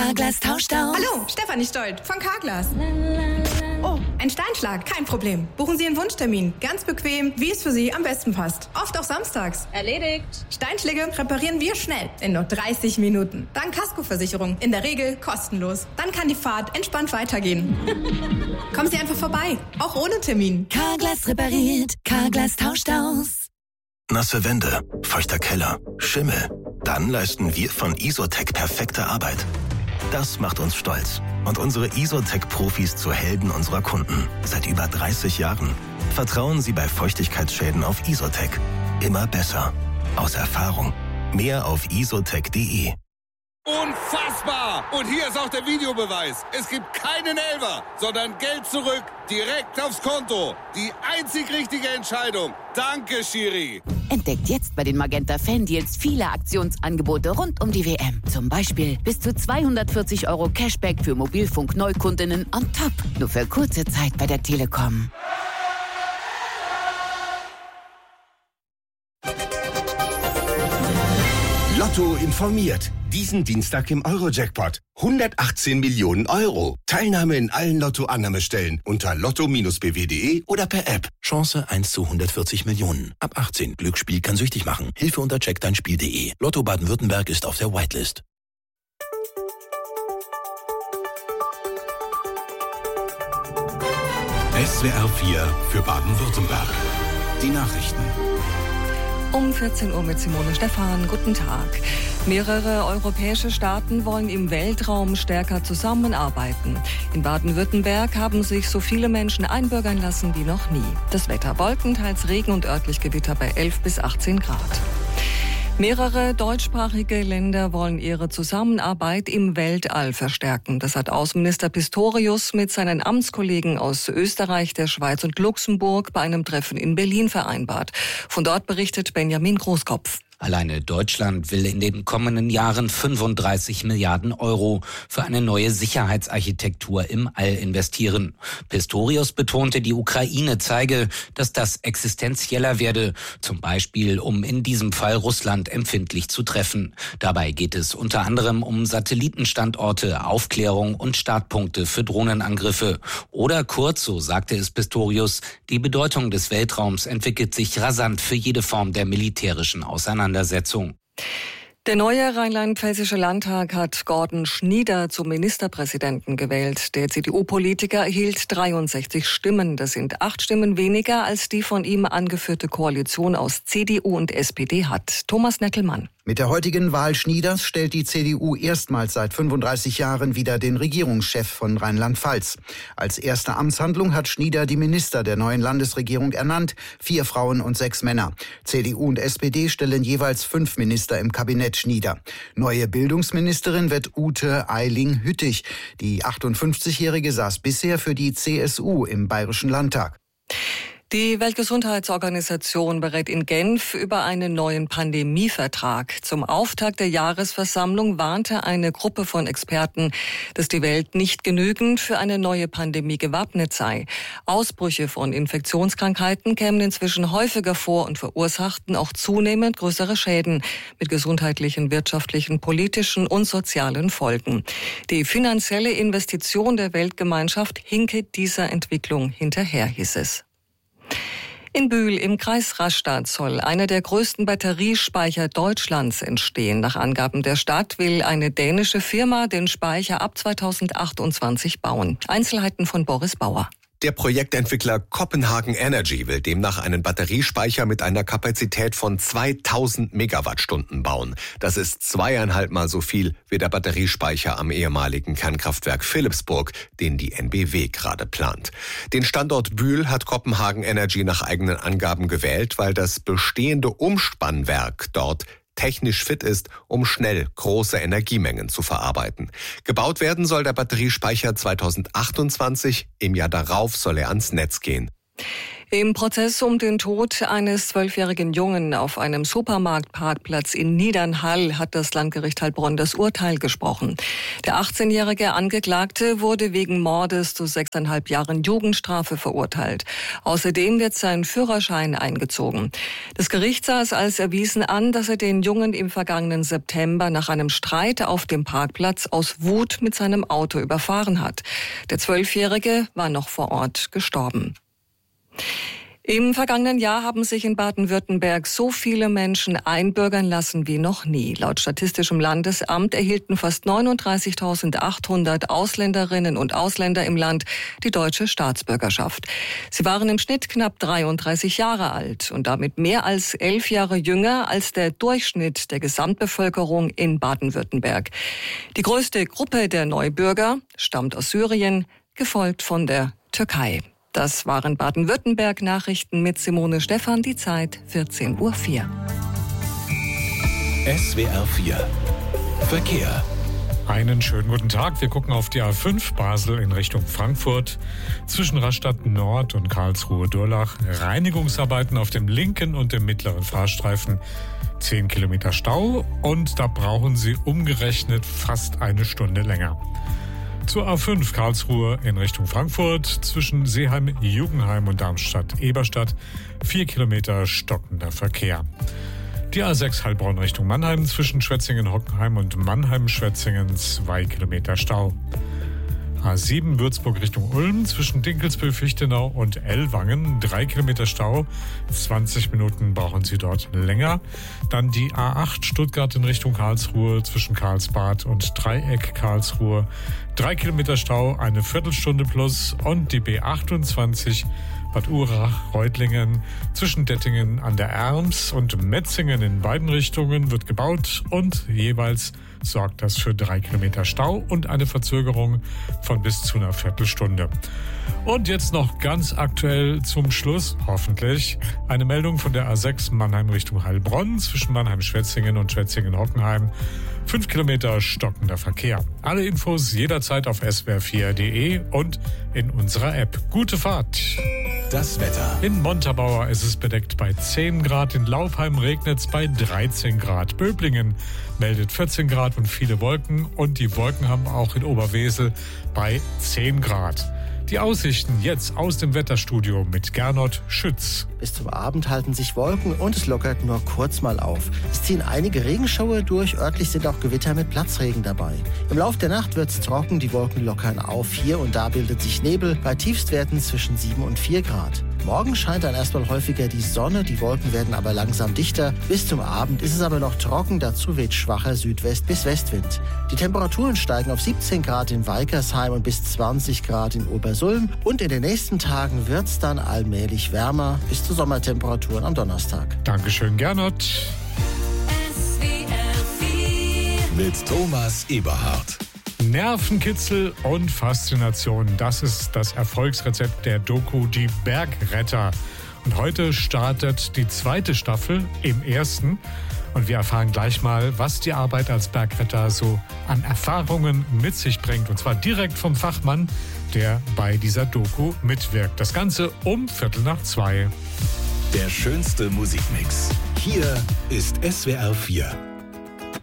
Carglass tauscht aus. Hallo, Stefanie Stolt von Carglass. Oh, ein Steinschlag, kein Problem. Buchen Sie Ihren Wunschtermin. Ganz bequem, wie es für Sie am besten passt. Oft auch samstags. Erledigt. Steinschläge reparieren wir schnell, in nur 30 Minuten. Dank Kaskoversicherung, in der Regel kostenlos. Dann kann die Fahrt entspannt weitergehen. Kommen Sie einfach vorbei, auch ohne Termin. Carglass repariert, Carglass tauscht aus. Nasse Wände, feuchter Keller, Schimmel. Dann leisten wir von Isotec perfekte Arbeit. Das macht uns stolz und unsere Isotec-Profis zu Helden unserer Kunden. Seit über 30 Jahren. Vertrauen Sie bei Feuchtigkeitsschäden auf Isotec. Immer besser. Aus Erfahrung. Mehr auf isotec.de. Unfassbar! Und hier ist auch der Videobeweis. Es gibt keinen Elfer, sondern Geld zurück, direkt aufs Konto. Die einzig richtige Entscheidung. Danke, Schiri. Entdeckt jetzt bei den Magenta Fan-Deals viele Aktionsangebote rund um die WM. Zum Beispiel bis zu 240 € Cashback für Mobilfunk-Neukundinnen on top. Nur für kurze Zeit bei der Telekom. Lotto informiert. Diesen Dienstag im Euro-Jackpot. 118 Millionen €. Teilnahme in allen Lotto-Annahmestellen unter lotto-bw.de oder per App. Chance 1 zu 140 Millionen. Ab 18. Glücksspiel kann süchtig machen. Hilfe unter checkdeinspiel.de. Lotto Baden-Württemberg ist auf der Whitelist. SWR 4 für Baden-Württemberg. Die Nachrichten. Um 14 Uhr mit Simone Stephan. Guten Tag. Mehrere europäische Staaten wollen im Weltraum stärker zusammenarbeiten. In Baden-Württemberg haben sich so viele Menschen einbürgern lassen wie noch nie. Das Wetter: Wolken, teils Regen und örtlich Gewitter bei 11 bis 18 Grad. Mehrere deutschsprachige Länder wollen ihre Zusammenarbeit im Weltall verstärken. Das hat Außenminister Pistorius mit seinen Amtskollegen aus Österreich, der Schweiz und Luxemburg bei einem Treffen in Berlin vereinbart. Von dort berichtet Benjamin Großkopf. Alleine Deutschland will in den kommenden Jahren 35 Milliarden € für eine neue Sicherheitsarchitektur im All investieren. Pistorius betonte, die Ukraine zeige, dass das existenzieller werde, zum Beispiel um in diesem Fall Russland empfindlich zu treffen. Dabei geht es unter anderem um Satellitenstandorte, Aufklärung und Startpunkte für Drohnenangriffe. Oder kurz, so sagte es Pistorius, die Bedeutung des Weltraums entwickelt sich rasant für jede Form der militärischen Auseinandersetzung. Der neue rheinland-pfälzische Landtag hat Gordon Schnieder zum Ministerpräsidenten gewählt. Der CDU-Politiker erhielt 63 Stimmen. Das sind 8 Stimmen weniger, als die von ihm angeführte Koalition aus CDU und SPD hat. Thomas Neckelmann. Mit der heutigen Wahl Schnieders stellt die CDU erstmals seit 35 Jahren wieder den Regierungschef von Rheinland-Pfalz. Als erste Amtshandlung hat Schnieder die Minister der neuen Landesregierung ernannt, 4 Frauen und 6 Männer. CDU und SPD stellen jeweils 5 Minister im Kabinett Schnieder. Neue Bildungsministerin wird Ute Eiling-Hüttich. Die 58-Jährige saß bisher für die CSU im Bayerischen Landtag. Die Weltgesundheitsorganisation berät in Genf über einen neuen Pandemievertrag. Zum Auftakt der Jahresversammlung warnte eine Gruppe von Experten, dass die Welt nicht genügend für eine neue Pandemie gewappnet sei. Ausbrüche von Infektionskrankheiten kämen inzwischen häufiger vor und verursachten auch zunehmend größere Schäden mit gesundheitlichen, wirtschaftlichen, politischen und sozialen Folgen. Die finanzielle Investition der Weltgemeinschaft hinke dieser Entwicklung hinterher, hieß es. In Bühl im Kreis Rastatt soll einer der größten Batteriespeicher Deutschlands entstehen. Nach Angaben der Stadt will eine dänische Firma den Speicher ab 2028 bauen. Einzelheiten von Boris Bauer. Der Projektentwickler Copenhagen Energy will demnach einen Batteriespeicher mit einer Kapazität von 2000 Megawattstunden bauen. Das ist 2,5 Mal so viel wie der Batteriespeicher am ehemaligen Kernkraftwerk Philippsburg, den die NBW gerade plant. Den Standort Bühl hat Copenhagen Energy nach eigenen Angaben gewählt, weil das bestehende Umspannwerk dort technisch fit ist, um schnell große Energiemengen zu verarbeiten. Gebaut werden soll der Batteriespeicher 2028, im Jahr darauf soll er ans Netz gehen. Im Prozess um den Tod eines 12-jährigen Jungen auf einem Supermarktparkplatz in Niedernhall hat das Landgericht Heilbronn das Urteil gesprochen. Der 18-jährige Angeklagte wurde wegen Mordes zu 6,5 Jahren Jugendstrafe verurteilt. Außerdem wird sein Führerschein eingezogen. Das Gericht sah es als erwiesen an, dass er den Jungen im vergangenen September nach einem Streit auf dem Parkplatz aus Wut mit seinem Auto überfahren hat. Der 12-jährige war noch vor Ort gestorben. Im vergangenen Jahr haben sich in Baden-Württemberg so viele Menschen einbürgern lassen wie noch nie. Laut Statistischem Landesamt erhielten fast 39.800 Ausländerinnen und Ausländer im Land die deutsche Staatsbürgerschaft. Sie waren im Schnitt knapp 33 Jahre alt und damit mehr als 11 Jahre jünger als der Durchschnitt der Gesamtbevölkerung in Baden-Württemberg. Die größte Gruppe der Neubürger stammt aus Syrien, gefolgt von der Türkei. Das waren Baden-Württemberg-Nachrichten mit Simone Stephan, die Zeit 14:04 Uhr. SWR 4 Verkehr. Einen schönen guten Tag. Wir gucken auf die A5 Basel in Richtung Frankfurt. Zwischen Rastatt Nord und Karlsruhe-Durlach Reinigungsarbeiten auf dem linken und dem mittleren Fahrstreifen. 10 Kilometer Stau und da brauchen Sie umgerechnet fast eine Stunde länger. Zur A5 Karlsruhe in Richtung Frankfurt zwischen Seeheim, Jugenheim und Darmstadt-Eberstadt 4 Kilometer stockender Verkehr. Die A6 Heilbronn Richtung Mannheim zwischen Schwetzingen-Hockenheim und Mannheim-Schwetzingen 2 Kilometer Stau. A7 Würzburg Richtung Ulm zwischen Dinkelsbühl-Fichtenau und Ellwangen 3 Kilometer Stau. 20 Minuten brauchen Sie dort länger. Dann die A8 Stuttgart in Richtung Karlsruhe zwischen Karlsbad und Dreieck Karlsruhe. 3 Kilometer Stau, eine Viertelstunde plus. Und die B28 Bad Urach-Reutlingen zwischen Dettingen an der Erms und Metzingen in beiden Richtungen wird gebaut und jeweils sorgt das für 3 Kilometer Stau und eine Verzögerung von bis zu einer Viertelstunde. Und jetzt noch ganz aktuell zum Schluss, hoffentlich, eine Meldung von der A6 Mannheim Richtung Heilbronn zwischen Mannheim-Schwetzingen und Schwetzingen-Hockenheim. 5 Kilometer stockender Verkehr. Alle Infos jederzeit auf swr4.de und in unserer App. Gute Fahrt! Das Wetter. In Montabaur ist es bedeckt bei 10 Grad, in Laupheim regnet es bei 13 Grad. Böblingen meldet 14 Grad und viele Wolken und die Wolken haben auch in Oberwesel bei 10 Grad. Die Aussichten jetzt aus dem Wetterstudio mit Gernot Schütz. Bis zum Abend halten sich Wolken und es lockert nur kurz mal auf. Es ziehen einige Regenschauer durch, örtlich sind auch Gewitter mit Platzregen dabei. Im Lauf der Nacht wird es trocken, die Wolken lockern auf. Hier und da bildet sich Nebel bei Tiefstwerten zwischen 7 und 4 Grad. Morgen scheint dann erstmal häufiger die Sonne, die Wolken werden aber langsam dichter. Bis zum Abend ist es aber noch trocken, dazu weht schwacher Südwest- bis Westwind. Die Temperaturen steigen auf 17 Grad in Weikersheim und bis 20 Grad in Obersulm. Und in den nächsten Tagen wird es dann allmählich wärmer, bis zu Sommertemperaturen am Donnerstag. Dankeschön, Gernot. Mit Thomas Eberhardt. Nervenkitzel und Faszination, das ist das Erfolgsrezept der Doku Die Bergretter. Und heute startet die 2. Staffel im 1. Und wir erfahren gleich mal, was die Arbeit als Bergretter so an Erfahrungen mit sich bringt. Und zwar direkt vom Fachmann, der bei dieser Doku mitwirkt. Das Ganze um 1:15. Der schönste Musikmix. Hier ist SWR 4.